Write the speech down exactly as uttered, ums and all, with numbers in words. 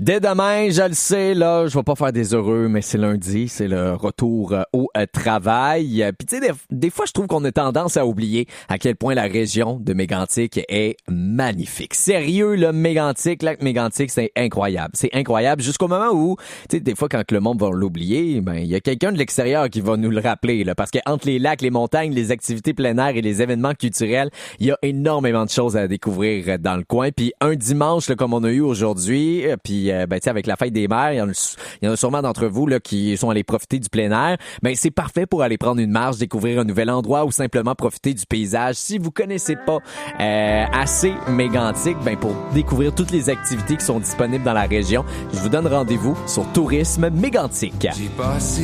Dès demain, je le sais, là, je vais pas faire des heureux, mais c'est lundi, c'est le retour euh, au euh, travail. Euh, Puis tu sais, des, des fois, je trouve qu'on a tendance à oublier à quel point la région de Mégantic est magnifique. Sérieux, le Mégantic, lac Mégantic, c'est incroyable. C'est incroyable jusqu'au moment où, tu sais, des fois, quand le monde va l'oublier, ben, il y a quelqu'un de l'extérieur qui va nous le rappeler, là, parce que entre les lacs, les montagnes, les activités plein air et les événements culturels, il y a énormément de choses à découvrir dans le coin. Puis un dimanche, là, comme on a eu aujourd'hui, puis euh, ben, tu sais, avec la fête des mères, il y en a, il y en a sûrement d'entre vous là qui sont allés profiter du plein air. Ben c'est parfait pour aller prendre une marche, découvrir un nouvel endroit ou simplement profiter du paysage. Si vous connaissez pas euh, assez Mégantic, ben pour découvrir toutes les activités qui sont disponibles dans la région, je vous donne rendez-vous sur Tourisme Mégantic. J'ai passé